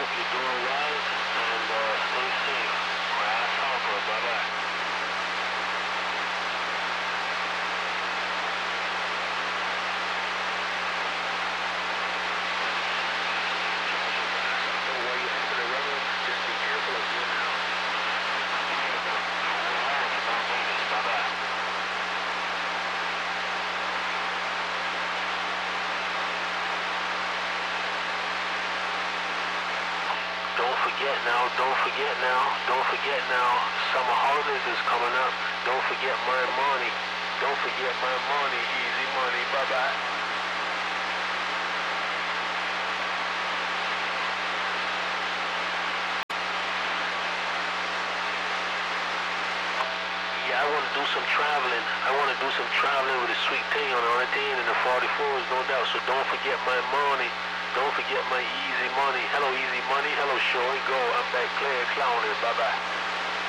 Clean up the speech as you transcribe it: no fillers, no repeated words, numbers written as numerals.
hope you're doing well, and stay safe. Grass Hopper, bye-bye. While you're into the runway, just be careful of in and out. Bye-bye. Don't forget now, summer holidays is coming up. Don't forget my money. Don't forget my money, easy money, bye-bye. Yeah, I want to do some traveling. With a sweet thing on the 10 and the 44s, no doubt. So don't forget my money. Don't forget my easy money. Hello, easy money. Hello, Shorty. Go. I'm back clear clowning. Bye-bye.